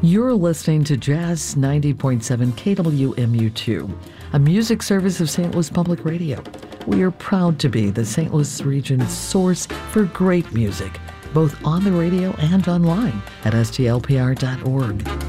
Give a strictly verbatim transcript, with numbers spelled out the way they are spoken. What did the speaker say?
You're listening to Jazz ninety point seven K W M U two, a music service of Saint Louis Public Radio. We are proud to be the Saint Louis region's source for great music, both on the radio and online at S T L P R dot org.